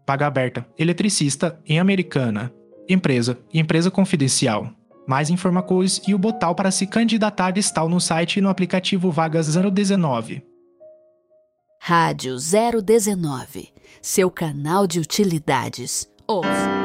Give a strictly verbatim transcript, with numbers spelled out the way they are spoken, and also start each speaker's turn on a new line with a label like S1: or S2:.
S1: Vaga aberta, eletricista em Americana. Empresa, empresa confidencial. Mais informações e o botão para se candidatar estão no site e no aplicativo Vagas zero dezenove.
S2: Rádio zero dezenove, seu canal de utilidades. Ouça.